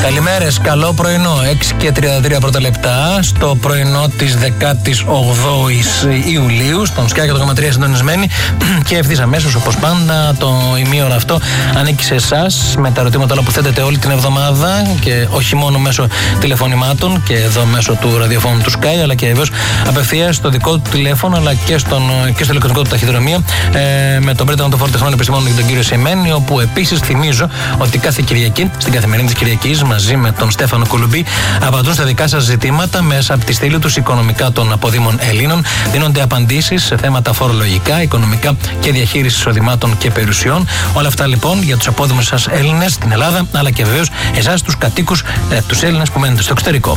Καλημέρες, καλό πρωινό. 6 και 33 πρώτα λεπτά στο πρωινό της 18ης Ιουλίου. Στον Sky και το 1,3 συντονισμένοι. Και ευθύς αμέσως, όπως πάντα, το ημίωρο αυτό ανήκει σε εσάς με τα ερωτήματα όλα που θέτετε όλη την εβδομάδα και όχι μόνο μέσω τηλεφωνημάτων και εδώ μέσω του ραδιοφώνου του Sky, αλλά και βεβαίως απευθείας στο δικό του τηλέφωνο αλλά και στο ηλεκτρονικό του ταχυδρομείο με τον πρίτανο των φορτεχνών επιστημόνων και τον κύριο Σεμένη, όπου επίσης θυμίζω ότι κάθε Κυριακή, στην καθημερινή της Κυριακής, μαζί με τον Στέφανο Κουλουμπή, απαντούν στα δικά σας ζητήματα μέσα από τη στήλη τους οικονομικά των αποδήμων Ελλήνων. Δίνονται απαντήσεις σε θέματα φορολογικά, οικονομικά και διαχείριση εισοδημάτων και περιουσιών. Όλα αυτά λοιπόν για τους απόδημους σας Έλληνες στην Ελλάδα, αλλά και βεβαίως εσάς τους κατοίκους, τους Έλληνες που μένετε στο εξωτερικό.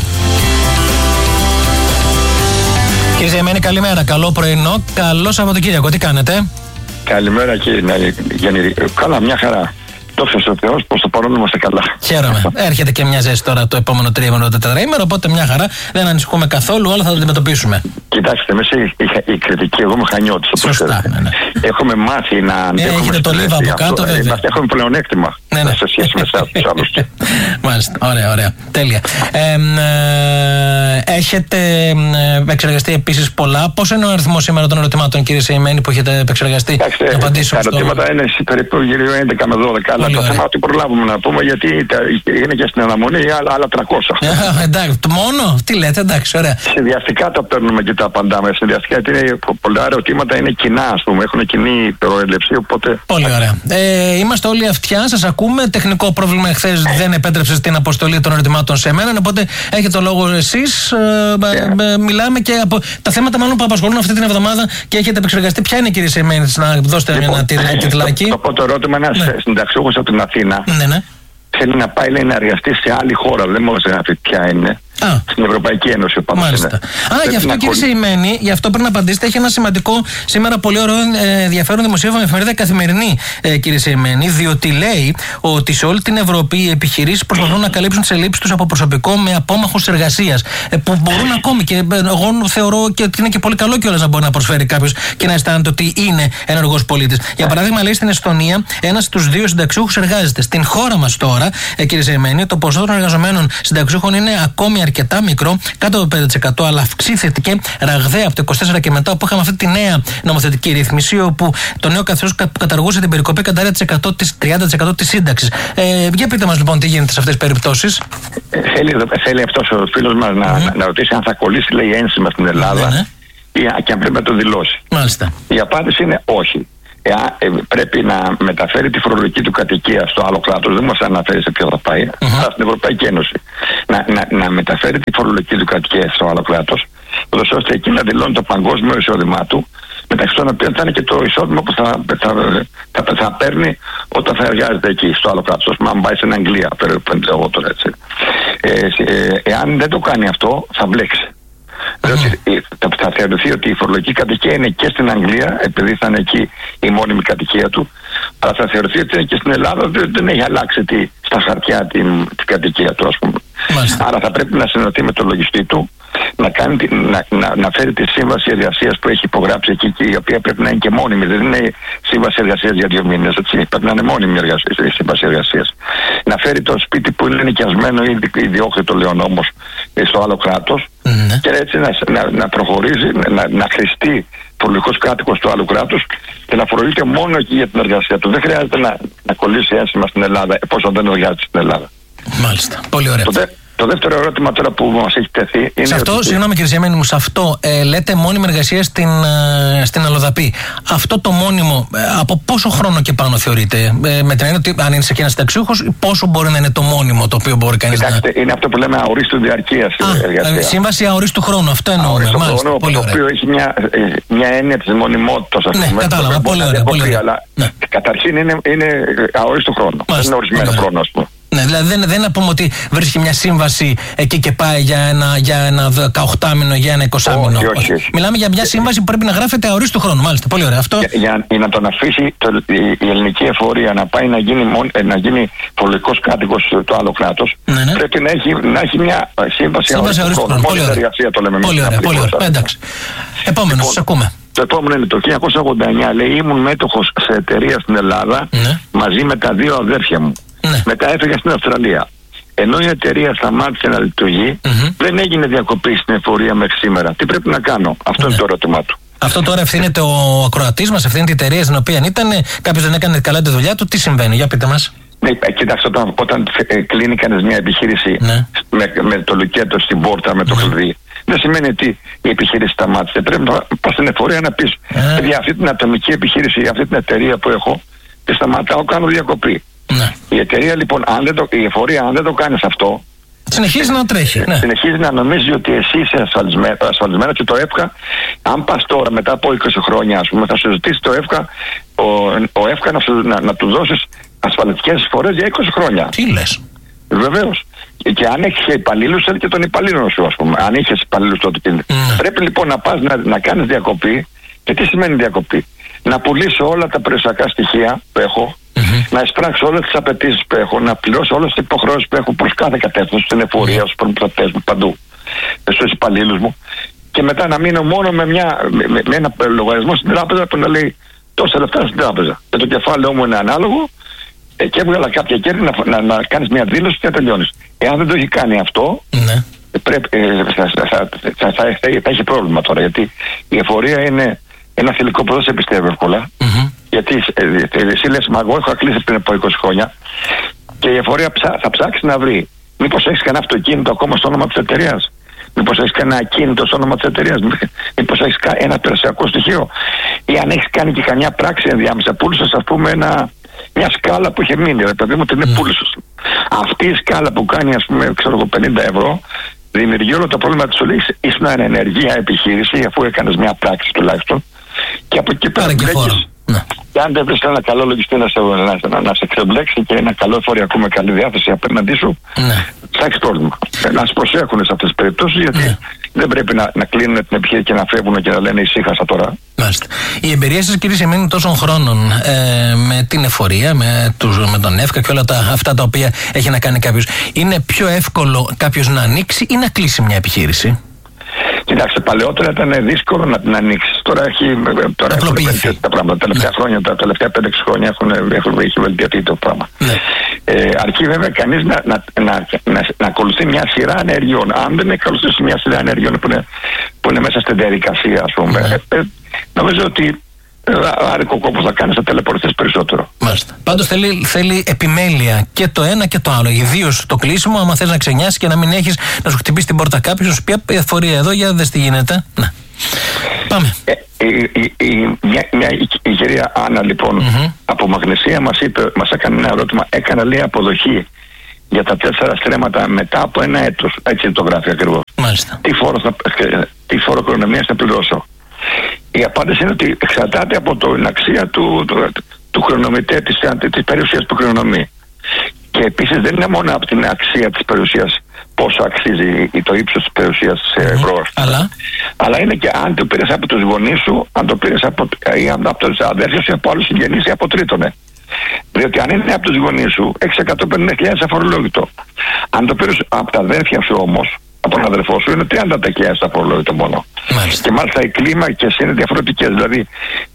Κύριε Ζεμένη, καλημέρα, καλό πρωινό, καλό Σαββατοκύριακο. Τι κάνετε? Καλημέρα κύριε Γιάννη. Καλά, μια χαρά. Δόξα ο Θεός, προς το παρόν είμαστε καλά. Χαίρομαι. Έρχεται και μια ζέστη τώρα το επόμενο τρίμηνο, το τετραήμερο, οπότε μια χαρά. Δεν ανησυχούμε καθόλου, όλα θα το αντιμετωπίσουμε. Κοιτάξτε, μέσα η κριτική, εγώ είμαι χανιώτης. Σωστά. Ναι. Έχουμε μάθει να αντέχουμε. Έχετε το λίβα από κάτω, βέβαια. Έχουμε πλεονέκτημα σε σχέση με τους άλλους. Μάλιστα. Ωραία. Τέλεια. Έχετε επεξεργαστεί επίσης πολλά. Πώς είναι ο αριθμός σήμερα των ερωτημάτων, κύριε Σεημένη, που έχετε επεξεργαστεί? Τα ερωτήματα είναι περίπου γύρω 11 με 12. Αλλά το θέμα ότι προλάβουμε να πούμε, γιατί είναι και στην αναμονή άλλα 300. Εντάξει, μόνο, τι λέτε, εντάξει, ωραία. Συνδυαστικά τα παίρνουμε και τα απαντάμε. Συνδυαστικά, γιατί πολλά ερωτήματα είναι κοινά, ας πούμε, έχουν κοινή προέλευση, οπότε. Πολύ ωραία. Είμαστε όλοι αυτιά, σας ακούμε. Τεχνικό πρόβλημα εχθές δεν επέτρεψε στην αποστολή των ερωτημάτων σε μένα, οπότε έχετε το λόγο εσείς. Μιλάμε και από τα θέματα μάλλον που απασχολούν αυτή την εβδομάδα και έχετε επεξεργαστεί. Ποια είναι, κύριε Σεημένη, να δώσετε ένα τιτλάκι? Το πρώτο ερώτημα είναι ένα συνταξιούχος από την Αθήνα. Ναι. Θέλει να πάει, λέει, να εργαστεί σε άλλη χώρα. Δεν μου γράφει ποια είναι. Στην Ευρωπαϊκή Ένωση. Μάλιστα. Γι' αυτό, κύριε Σεημένη, γι' αυτό πρέπει να απαντήσετε. Έχει ένα σημαντικό, σήμερα πολύ ωραίο ενδιαφέρον δημοσίευμα με εφημερίδα Καθημερινή, κύριε Σεημένη, διότι λέει ότι σε όλη την Ευρώπη οι επιχειρήσεις προσπαθούν να καλύψουν τις ελλείψεις τους από προσωπικό με απόμαχους εργασίας. Που μπορούν ακόμη, και εγώ θεωρώ και ότι είναι και πολύ καλό κιόλας να μπορεί να προσφέρει κάποιος και να αισθάνεται ότι είναι ενεργός πολίτης. Για παράδειγμα, λέει στην Εστονία, ένας στους 2 συνταξιούχους εργάζεται. Στην χώρα μας τώρα, κύριε Σεημένη, το ποσοστό των εργαζομένων συνταξιούχων είναι ακόμη αρκετά μικρό, κάτω από 5%, αλλά αυξήθηκε ραγδαία από το 24 και μετά, που είχαμε αυτή τη νέα νομοθετική ρύθμιση, όπου το νέο καθεστώς καταργούσε την περικοπή κατά 30% της σύνταξης. Για πείτε μας λοιπόν τι γίνεται σε αυτές τις περιπτώσεις. Θέλει αυτός ο φίλος μας να ρωτήσει αν θα κολλήσει, λέει, ένσημα στην Ελλάδα και αν πρέπει να το δηλώσει. Μάλιστα. Η απάντηση είναι όχι. Πρέπει να μεταφέρει τη φορολογική του κατοικία στο άλλο κράτος, δεν μας αναφέρει σε ποιο θα πάει, αλλά στην Ευρωπαϊκή Ένωση. Να μεταφέρει τη φορολογική του κατοικία στο άλλο κράτος, ώστε εκεί να δηλώνει το παγκόσμιο εισόδημά του, μεταξύ των οποίων θα είναι και το εισόδημα που θα παίρνει όταν θα εργάζεται εκεί στο άλλο κράτος. Ας πούμε, αν πάει στην Αγγλία, εγώ τώρα έτσι. Εάν δεν το κάνει αυτό, θα μπλέξει. Διότι θα θεωρηθεί ότι η φορολογική κατοικία είναι και στην Αγγλία, επειδή θα είναι εκεί η μόνιμη κατοικία του, αλλά θα θεωρηθεί ότι είναι και στην Ελλάδα, δεν έχει αλλάξει στα χαρτιά την κατοικία του, ας πούμε. Μάλιστα. Άρα θα πρέπει να συνεννοηθεί με τον λογιστή του, να φέρει τη σύμβαση εργασίας που έχει υπογράψει εκεί, και η οποία πρέπει να είναι και μόνιμη. Δεν είναι σύμβαση εργασίας για 2 μήνες, έτσι. Πρέπει να είναι μόνιμη η σύμβαση εργασίας. Να φέρει το σπίτι που είναι νοικιασμένο ή ιδιόκτητο, λέει ο νόμος, στο άλλο κράτος, και έτσι να προχωρήσει, να χρηστεί φορολογικός κάτοικος του άλλου κράτους και να φορολογείται μόνο εκεί για την εργασία του. Δεν χρειάζεται να κολλήσει ένσημα στην Ελλάδα, εφόσον δεν εργάζεται στην Ελλάδα. Μάλιστα. Πολύ ωραία. Το δεύτερο ερώτημα τώρα που μας έχει τεθεί είναι. Σε αυτό, συγγνώμη κύριε Σεημένη μου, σε αυτό λέτε μόνιμη εργασία στην Αλλοδαπή. Αυτό το μόνιμο, από πόσο χρόνο και πάνω θεωρείτε? Με την έννοια ότι αν είναι σε ένα συνταξιούχος, πόσο μπορεί να είναι το μόνιμο το οποίο μπορεί κανείς να. Είναι αυτό που λέμε αορίστου διαρκείας εργασία. Σύμβαση αορίστου χρόνου, αυτό εννοούμε. Το οποίο έχει μια έννοια της μονιμότητας. Ναι, κατάλαβα. Πολύ ωραία. Αλλά καταρχήν είναι αορίστου χρόνου. Δεν είναι ορισμένο χρόνο, ας πούμε. Ναι, δηλαδή δεν να πούμε ότι βρίσκει μια σύμβαση εκεί και πάει για ένα 18μηνο, για ένα 20μηνο. Όχι. Μιλάμε για μια σύμβαση που πρέπει να γράφεται αορίστου χρόνου. Μάλιστα, πολύ ωραία. Αυτό. Για να τον αφήσει η ελληνική εφορία να πάει να γίνει φορολογικός κάτοικος του άλλου κράτος, πρέπει να έχει μια σύμβαση αορίστου χρόνου. Μόνη εργασία το λέμε. Πολύ ωραία. Εντάξει. Επόμενος, σας ακούμε. Το επόμενο είναι το 1989, λέει, ήμουν μέτοχος σε εταιρεία στην Ελλάδα μαζί με τα 2 αδέρφια μου. Μετά έφυγα στην Αυστραλία. ενώ η εταιρεία σταμάτησε να λειτουργεί, δεν έγινε διακοπή στην εφορία μέχρι σήμερα. Τι πρέπει να κάνω? Αυτό είναι το ερώτημά του. Αυτό τώρα ευθύνεται ο ακροατής μας, ευθύνεται η εταιρεία στην οποία ήταν, κάποιος δεν έκανε καλά τη δουλειά του. Τι συμβαίνει, για πείτε μας. Ναι, κοιτάξτε, όταν κλείνει κανείς μια επιχείρηση με το λουκέτο στην πόρτα, με το κλειδί, δεν σημαίνει ότι η επιχείρηση σταμάτησε. Πρέπει να πας στην εφορία να πεις: για αυτή την ατομική επιχείρηση, για αυτή την εταιρεία που έχω, και σταματάω, κάνω διακοπή. Η εταιρεία λοιπόν, η εφορία, αν δεν το κάνεις αυτό, συνεχίζει να τρέχει. Συνεχίζει να νομίζει ότι εσύ είσαι ασφαλισμένο και το ΕΦΚΑ, αν πας τώρα μετά από 20 χρόνια, ας πούμε, θα σου ζητήσει το ΕΦΚΑ, ο ΕΦΚΑ να του δώσεις ασφαλιστικές εισφορές για 20 χρόνια. Τι λες? Βεβαίως. Και αν έχεις υπαλλήλους, θέλει και τον υπαλλήλων σου, ας πούμε. Αν έχεις υπαλλήλους τότε. Πρέπει λοιπόν να πας να κάνεις διακοπή. Και τι σημαίνει διακοπή? Να πουλήσω όλα τα περιουσιακά στοιχεία που έχω, να εισπράξω όλες τις απαιτήσεις που έχω, να πληρώσω όλες τις υποχρεώσεις που έχω προς κάθε κατεύθυνση, στην εφορία, στους προμηθευτές μου, παντού, στους υπαλλήλους μου, και μετά να μείνω μόνο με ένα λογαριασμό στην τράπεζα που να λέει τόσα λεφτά στην τράπεζα. Και το κεφάλαιό μου είναι ανάλογο, και έβγαλα κάποια κέρδη να κάνεις μια δήλωση και να τελειώνεις. Εάν δεν το έχει κάνει αυτό, θα έχει πρόβλημα τώρα, γιατί η εφορία είναι ένα θηλυκό που δεν σε πιστεύει εύκολα. Γιατί εσύ λες, μα εγώ έχω κλείσει πριν από 20 χρόνια, και η εφορία θα ψάξει να βρει μήπως έχεις κανένα αυτοκίνητο ακόμα στο όνομα της εταιρείας, μήπως έχεις κανένα ακίνητο στο όνομα της εταιρείας, μήπως έχεις ένα περιουσιακό στοιχείο, ή αν έχεις κάνει και καμιά πράξη ενδιάμεσα. Πούλησες, ας πούμε, μια σκάλα που είχε μείνει, ρε παιδί μου, την πούλησες. Αυτή η σκάλα που κάνει, ας πούμε, ξέρω εγώ, 50 ευρώ, δημιουργεί όλο το πρόβλημα της ολής. Ήσουν ενεργεία επιχείρηση, αφού έκανες μια πράξη τουλάχιστον, και από εκεί πέρα μπλέκεις. Και αν δεν βρεις ένα καλό λογιστή να σε ξεμπλέξει και ένα καλό εφοριακό με καλή διάθεση απέναντί σου, θα έχεις πρόβλημα. Να σε προσέχουν σε αυτές τις περιπτώσεις, γιατί δεν πρέπει να κλείνουν την επιχείρηση και να φεύγουν και να λένε ησύχασα τώρα. Μάλιστα. Η εμπειρία σας, κύριε Σιμίνη, τόσων χρόνων με την εφορία, με τον ΕΦΚΑ και όλα αυτά τα οποία έχει να κάνει κάποιος, είναι πιο εύκολο κάποιος να ανοίξει ή να κλείσει μια επιχείρηση? Κοιτάξτε, παλαιότερα ήταν δύσκολο να την ανοίξεις. Τώρα έχουν βελτιωθεί τα πράγματα. Τα τελευταία χρόνια, τα τελευταία 5-6 χρόνια έχει βελτιωθεί το πράγμα. Αρκεί βέβαια κανείς να ακολουθεί μια σειρά ενεργειών. Αν δεν ακολουθήσει μια σειρά ενεργειών που είναι μέσα στην διαδικασία, ας πούμε, νομίζω ότι άρικο κόπο θα κάνεις, θα ταλαιπωρηθείς περισσότερο. Μάλιστα. Πάντως θέλει επιμέλεια και το ένα και το άλλο. Ιδίως το κλείσιμο, άμα θες να ξενιάσεις και να μην έχεις να σου χτυπήσει την πόρτα κάποιος, να σου πει εφορία εδώ, για δες τι γίνεται. Να. Πάμε. Η κυρία Άννα, λοιπόν, από Μαγνησία μας έκανε ένα ερώτημα. Έκανα, λέει, αποδοχή για τα 4 στρέμματα μετά από 1 έτος. Έτσι το γράφει ακριβώς. Μάλιστα. Τι φόρο κληρονομιάς θα πληρώσω? Η απάντηση είναι ότι εξαρτάται από την αξία του χρονομητέ, της περιουσίας που κληρονομεί. Και επίσης δεν είναι μόνο από την αξία της περιουσίας, πόσο αξίζει το ύψος της περιουσίας σε ευρώ. Αλλά είναι και αν το πήρες από τους γονείς σου, αν το πήρες από τους αδέρφια σου, από άλλους συγγενείς ή από τρίτονε. Διότι αν είναι από τους γονείς σου, έχεις 150.000 αφορολόγητο. Αν το πήρες από τα αδέρφια σου όμως, από τον αδερφό σου, είναι 30.000 αφορολόγητο μόνο. Και μάλιστα οι κλίμακες είναι διαφορετικές. Δηλαδή,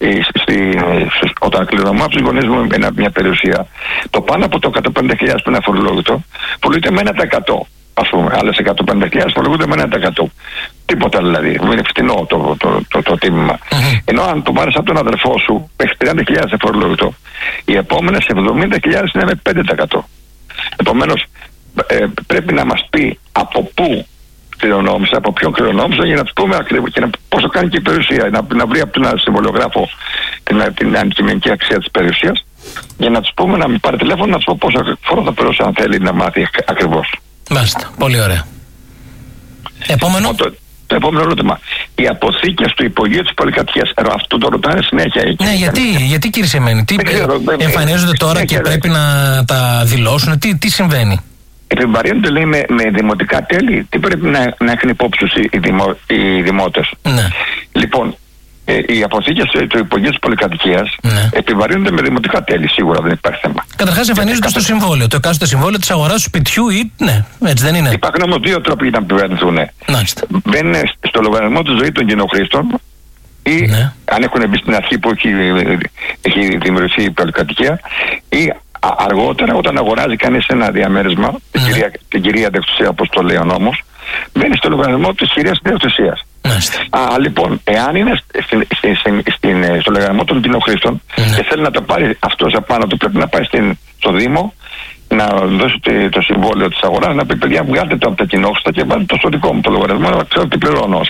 όταν κληρονομώ από τους γονείς μου μια περιουσία, το πάνω από το 150.000 που είναι αφορολόγητο, πουλείται με 1%. Ας πούμε, άλλες 150.000 φορολογούνται με 1%. Τίποτα δηλαδή. Είναι φτηνό το τίμημα. Ενώ αν το πάρεις από τον αδερφό σου, έχει 30.000 φορολογητό, οι επόμενες 70.000 είναι με 5%. Επομένως, πρέπει να μας πει από πού κληρονόμησε, από ποιον κληρονόμησε, για να του πούμε ακριβώς και πόσο κάνει και η περιουσία. Να βρει από τον συμβολιογράφο την αντικειμενική αξία της περιουσίας, για να του πούμε να μην πάρει τηλέφωνο, να του πω πόσο φόρο θα πληρώσει, αν θέλει να μάθει ακριβώς. Μάλιστα. Πολύ ωραία. Επόμενο. Το επόμενο ερώτημα. Οι αποθήκες του υπογείου της πολυκατοικίας. Αυτό το ρωτάνε συνέχεια. Ναι, γιατί κύριε Σεμένη, εμφανίζονται τώρα και πρέπει να τα δηλώσουν, τι συμβαίνει? Επιβαρύνονται, λέει, με δημοτικά τέλη. Τι πρέπει να έχουν υπόψη οι δημότες? Ναι. Λοιπόν, οι αποθήκες του υπογείου της πολυκατοικίας επιβαρύνονται με δημοτικά τέλη. Σίγουρα δεν υπάρχει θέμα. Καταρχάς εμφανίζονται στο συμβόλαιο. Το εκάστοτε συμβόλαιο της αγοράς του σπιτιού ή. Ναι, έτσι δεν είναι? Υπάρχουν όμως 2 τρόποι για να επιβαρυνθούν. Μπαίνουν στο λογαριασμό του ζωή των κοινόχρηστων, ή αν έχουν μπει στην αρχή που έχει δημιουργηθεί η πολυκατοικία, ή Αργότερα, όταν αγοράζει κανείς ένα διαμέρισμα, την κυρία διοκτησία, όπως το λέει ο νόμος, μπαίνει στο λογαριασμό της κυρίας διοκτησίας. Λοιπόν, εάν είναι στο λογαριασμό των κοινοχρήστων και θέλει να το πάρει αυτός απάνω του, πρέπει να πάει στο Δήμο, να δώσει το συμβόλαιο της αγοράς, να πει: παιδιά, βγάλτε το από τα κοινόχρηστα και βάλτε το στο δικό μου το λογαριασμό, να ξέρω τι πληρώνω.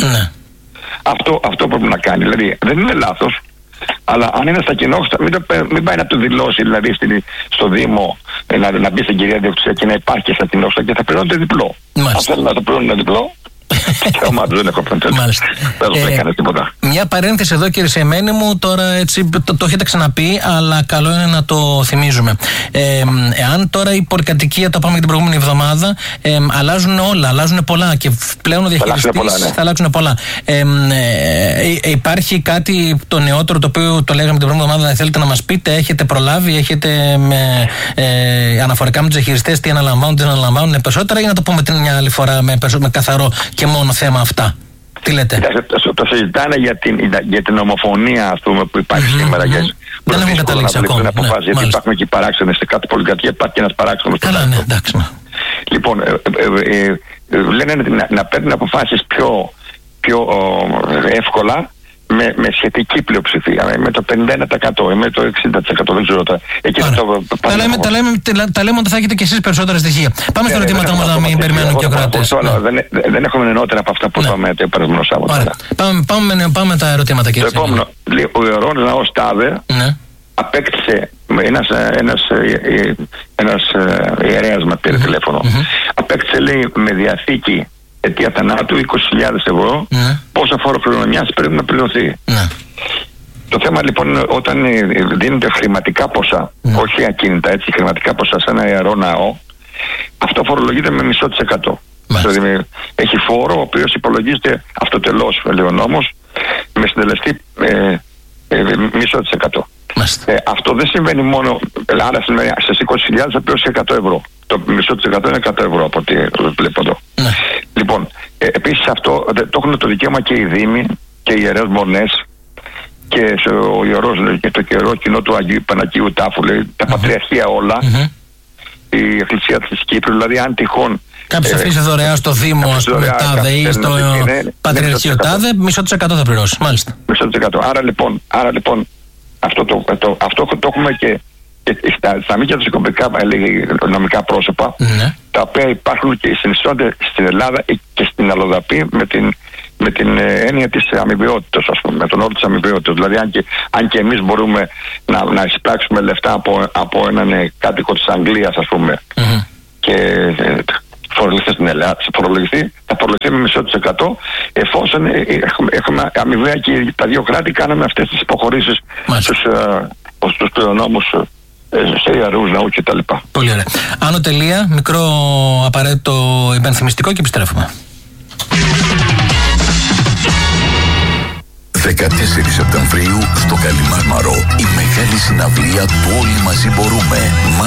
Αυτό πρέπει να κάνει. Δηλαδή, δεν είναι λάθος, αλλά αν είναι στα κοινόχρηστα, μην πάει να το δηλώσει δηλαδή στο Δήμο, να μπει στην κυρία διοκτησία και να υπάρχει στα κοινόχρηστα και θα πληρώνεται διπλό. Αν θέλει να το πληρώνει διπλό, δεν έχω Μάλιστα. Μια παρένθεση εδώ, κύριε Σεμένη μου, τώρα έτσι το έχετε ξαναπεί, αλλά καλό είναι να το θυμίζουμε. Εάν τώρα η πολυκατοικία, το πάμε και την προηγούμενη εβδομάδα, αλλάζουν όλα, αλλάζουν πολλά και πλέον ο διαχειριστής θα αλλάξουν πολλά. Υπάρχει κάτι το νεότερο, το οποίο το λέγαμε την προηγούμενη εβδομάδα, θέλετε να μας πείτε, έχετε προλάβει, έχετε αναφορικά με τους διαχειριστές, τι αναλαμβάνουν, τι αναλαμβάνουν περισσότερα, ή να το πούμε την άλλη φορά με καθαρό και μόνο θέμα αυτά? Τι λέτε? Το συζητάνε για την ομοφωνία, ας πούμε, που υπάρχει σήμερα. Δεν έχουμε καταλήξει ακόμα. Γιατί υπάρχουν και παράξενες σε κάθε πολυκατοικία, υπάρχει και ένας παράξενος. Καλά, ναι, εντάξει. Λοιπόν, λένε να παίρνουν αποφάσεις πιο εύκολα με σχετική πλειοψηφία, με το 51%, με το 60%, δεν ξέρω. Τα λέμε ότι θα έχετε κι εσείς περισσότερα στοιχεία. Πάμε στα ερωτήματα όμως, να μην περιμένουν και ο κράτης. Δεν έχουμε νεότερα από αυτά που είπαμε το περασμένο Σάββατο. Πάμε τα ερωτήματα, κύριε. Το επόμενο, ο Ιερός Ναός Τάδε απέκτησε, ένας ιερέας με πήρε τηλέφωνο, απέκτησε, λέει, με διαθήκη αιτία θανάτου 20.000 ευρώ, πόσα φόρο κληρονομιάς πρέπει να πληρωθεί. Το θέμα λοιπόν είναι όταν δίνονται χρηματικά ποσά, όχι ακίνητα, έτσι, χρηματικά ποσά σε ένα ιερό ναό, αυτό φορολογείται με 0,5%. Δηλαδή έχει φόρο ο οποίος υπολογίζεται αυτοτελώς, λέει ο νόμος, με συντελεστή 0,5%. Αυτό δεν συμβαίνει μόνο, άρα σημαίνει στις 20.000 θα πληρώσει 100 ευρώ. Το 0,5% είναι 100 ευρώ από ό,τι βλέπω εδώ. Λοιπόν, επίσης αυτό το έχουν το δικαίωμα και οι Δήμοι και οι ιερές μονές και ο ιερός και το καιρό κοινό του Αγίου Παναγίου Τάφου, λέει, τα πατριαρχία όλα, η Εκκλησία της Κύπρου, δηλαδή αν τυχόν κάποιος αφήσει δωρεά στο Δήμο, ας πούμε, τάδε ή στο Πατριαρχείο τάδε, 0,5% θα πληρώσει. Μάλιστα. 0,5%. Άρα λοιπόν αυτό το έχουμε και στα μη κατασκοπικά νομικά πρόσωπα, τα οποία υπάρχουν και συνιστώνται στην Ελλάδα και στην Αλλοδαπή με την έννοια της αμοιβαιότητας, ας πούμε, με τον όρο της αμοιβαιότητας. Δηλαδή αν και εμείς μπορούμε να εισπράξουμε λεφτά από έναν κάτοικο της Αγγλίας, ας πούμε, και φορολογηθεί στην Ελλάδα, θα φορολογηθεί με 0,5%, εφόσον έχουμε αμοιβαία και τα δύο κράτη κάναμε αυτές τις υποχωρήσεις στους κληρονόμους, σε ιερούς ναού και τα λοιπά. Πολύ ωραία. Άνω τελεία, μικρό απαραίτητο υπενθυμιστικό και επιστρέφουμε. 14 Σεπτεμβρίου στο Καλιμάρμαρο, η μεγάλη συναυλία του Όλοι Μαζί Μπορούμε.